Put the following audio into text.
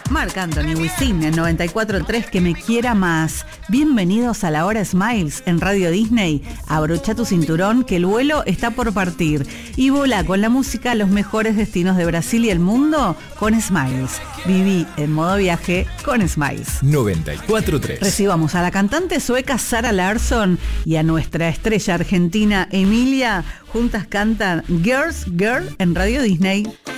Marc Anthony, Wisin en 94.3, que me quiera más. Bienvenidos a la hora Smiles en Radio Disney. Abrocha tu cinturón que el vuelo está por partir. Y volá con la música a los mejores destinos de Brasil y el mundo con Smiles. Viví en modo viaje con Smiles. 94.3. Recibamos a la cantante sueca Zara Larsson y a nuestra estrella argentina Emilia. Juntas cantan Girls Girl en Radio Disney.